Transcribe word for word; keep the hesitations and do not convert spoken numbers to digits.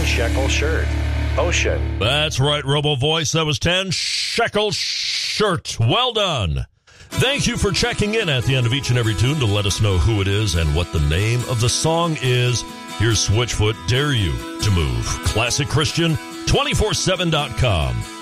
ten shekel shirt. Ocean. That's right, Robo Voice. That was ten shekel shirt. Well done. Thank you for checking in at the end of each and every tune to let us know who it is and what the name of the song is. Here's Switchfoot, Dare You to Move. Classic Christian, two forty-seven dot com.